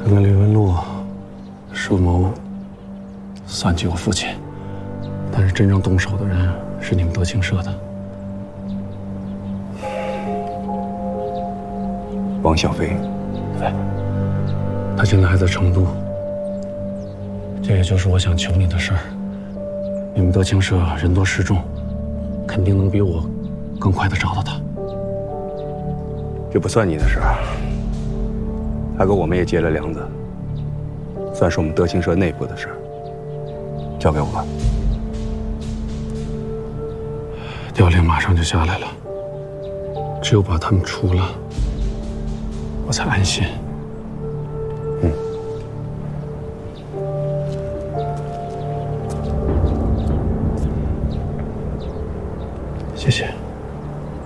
可能李文禄设谋算计我父亲，但是真正动手的人是你们德清社的王小飞。 对，他现在还在成都。这也就是我想求你的事儿。你们德清社人多势众，肯定能比我更快地找到他。 这不算你的事儿，他跟我们也结了梁子，算是我们德清社内部的事儿，交给我吧。 调令马上就下来了，只有把他们除了，我才安心。